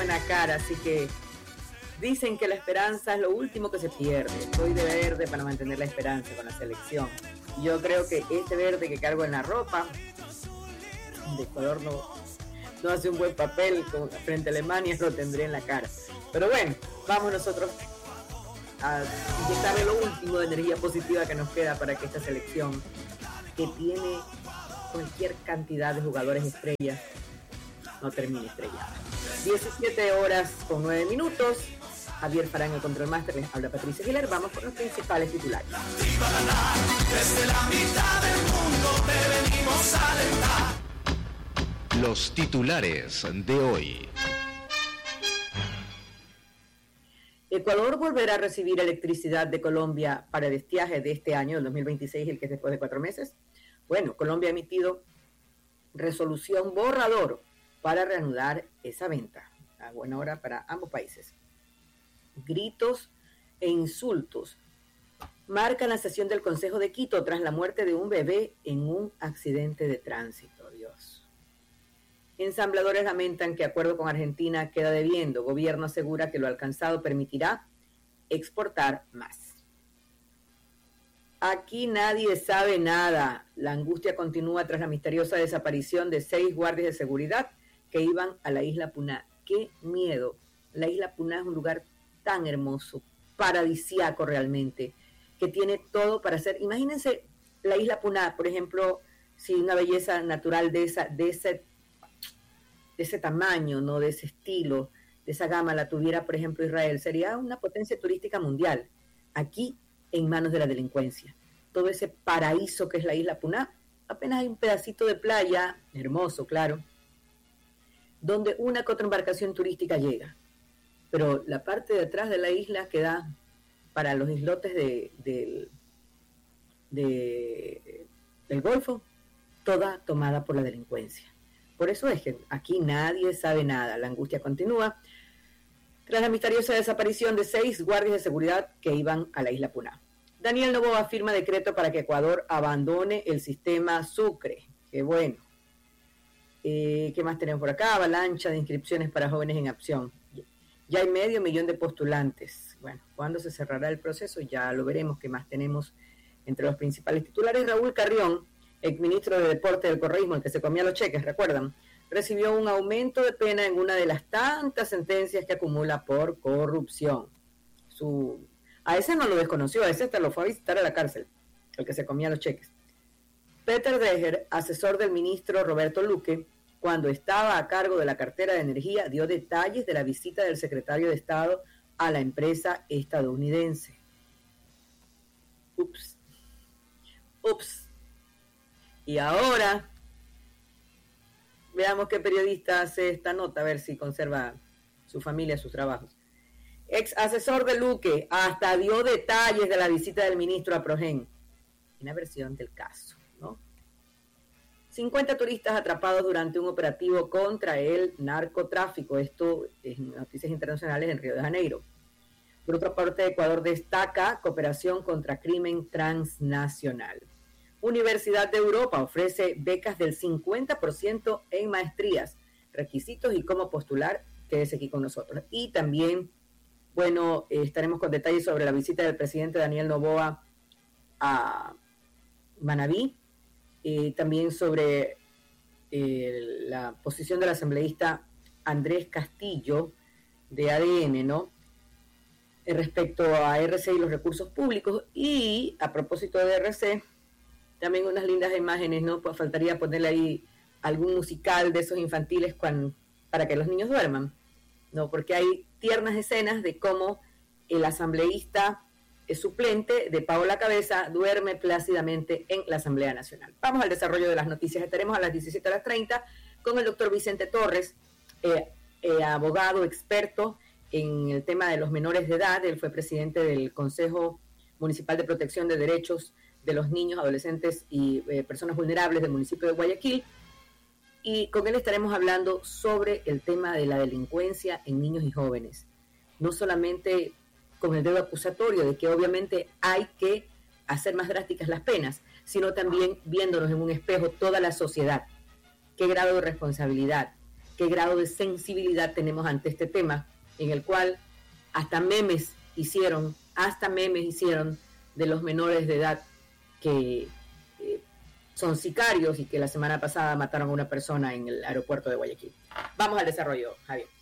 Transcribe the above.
buena cara, así que dicen que la esperanza es lo último que se pierde. Estoy de verde para mantener la esperanza con la selección. Yo creo que este verde que cargo en la ropa de Ecuador no hace un buen papel frente a Alemania, lo tendré en la cara. Pero bueno, vamos nosotros a inyectarle lo último de energía positiva que nos queda para que esta selección, que tiene cualquier cantidad de jugadores estrellas, no termine estrellada. 17:09. Javier Farán, el Control Master, les habla Patricia Aguilar. Vamos por los principales titulares. Desde la mitad del mundo te venimos a alentar. Los titulares de hoy. Ecuador volverá a recibir electricidad de Colombia para el estiaje de este año, el 2026, el que es después de 4 meses. Bueno, Colombia ha emitido resolución borrador para reanudar esa venta. A buena hora para ambos países. Gritos e insultos marcan la sesión del Consejo de Quito tras la muerte de un bebé en un accidente de tránsito. Dios. Ensambladores lamentan que acuerdo con Argentina queda debiendo. Gobierno asegura que lo alcanzado permitirá exportar más. Aquí nadie sabe nada. La angustia continúa tras la misteriosa desaparición de 6 guardias de seguridad que iban a la isla Puná. ¡Qué miedo! La isla Puná es un lugar tan hermoso, paradisíaco realmente, que tiene todo para hacer. Imagínense la isla Puná, por ejemplo, si una belleza natural de ese tamaño, ¿no? De ese estilo, de esa gama la tuviera, por ejemplo, Israel, sería una potencia turística mundial. Aquí, en manos de la delincuencia. Todo ese paraíso que es la isla Puná, apenas hay un pedacito de playa, hermoso, claro, donde una que otra embarcación turística llega. Pero la parte de atrás de la isla que da para los islotes del Golfo, toda tomada por la delincuencia. Por eso es que aquí nadie sabe nada. La angustia continúa tras la misteriosa desaparición de 6 guardias de seguridad que iban a la isla Puná. Daniel Noboa firma decreto para que Ecuador abandone el sistema Sucre. Qué bueno. ¿Qué más tenemos por acá? Avalancha de inscripciones para jóvenes en acción. Ya hay 500,000 de postulantes. Bueno, ¿cuándo se cerrará el proceso? Ya lo veremos. ¿Qué más tenemos entre los principales titulares? Raúl Carrión, exministro de Deporte del Correísmo, el que se comía los cheques, ¿recuerdan? Recibió un aumento de pena en una de las tantas sentencias que acumula por corrupción. A ese no lo desconoció, a ese hasta lo fue a visitar a la cárcel, el que se comía los cheques. Peter Deger, asesor del ministro Roberto Luque, cuando estaba a cargo de la cartera de energía, dio detalles de la visita del secretario de Estado a la empresa estadounidense. Ups. Y ahora, veamos qué periodista hace esta nota, a ver si conserva su familia, sus trabajos. Ex asesor de Luque hasta dio detalles de la visita del ministro a Progen. Una versión del caso, ¿no? 50 turistas atrapados durante un operativo contra el narcotráfico. Esto es Noticias Internacionales en Río de Janeiro. Por otra parte, Ecuador destaca cooperación contra crimen transnacional. Universidad de Europa ofrece becas del 50% en maestrías, requisitos y cómo postular. Quédese aquí con nosotros. Y también, bueno, estaremos con detalles sobre la visita del presidente Daniel Noboa a Manabí. También sobre la posición del asambleísta Andrés Castillo de ADN, ¿no? Respecto a RC y los recursos públicos. Y a propósito de RC, también unas lindas imágenes, ¿no? Pues faltaría ponerle ahí algún musical de esos infantiles para que los niños duerman, ¿no? Porque hay tiernas escenas de cómo el asambleísta suplente de Paola Cabeza duerme plácidamente en la Asamblea Nacional. Vamos al desarrollo de las noticias. Estaremos a las 17:30 con el doctor Vicente Torres, abogado experto en el tema de los menores de edad. Él fue presidente del Consejo Municipal de Protección de Derechos de los Niños, Adolescentes y Personas Vulnerables del municipio de Guayaquil. Y con él estaremos hablando sobre el tema de la delincuencia en niños y jóvenes. No solamente con el dedo acusatorio de que obviamente hay que hacer más drásticas las penas, sino también viéndonos en un espejo toda la sociedad. ¿Qué grado de responsabilidad qué grado de sensibilidad tenemos ante este tema, en el cual hasta memes hicieron de los menores de edad que son sicarios y que la semana pasada mataron a una persona en el aeropuerto de Guayaquil. Vamos al desarrollo, Javier.